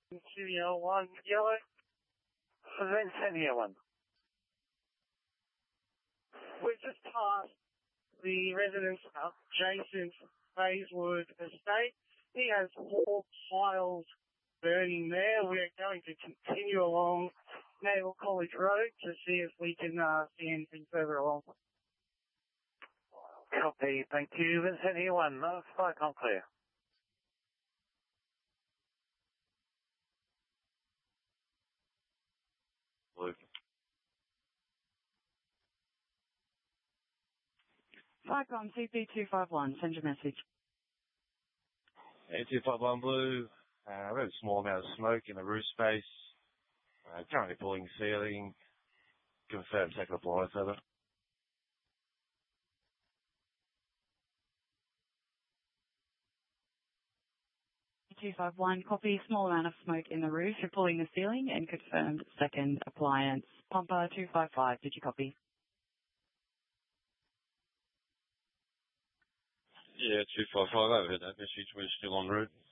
Studio 1 yellow. Centennial 1. We've just passed the residence of Jason's Bayswood estate. He has 4 piles burning there. We're going to continue along Naval College Road to see if we can see anything further along. Copy, thank you. Centennial 1, flight on clear. Blue. Cyclone CP251, send your message. 251 Blue, we have a small amount of smoke in the roof space. Currently pulling ceiling. Confirm second appliance, over. 251, copy, small amount of smoke in the roof. You're pulling the ceiling and confirmed second appliance. Pumper 255, did you copy? Yeah, 255, overheard that message. We're still en route.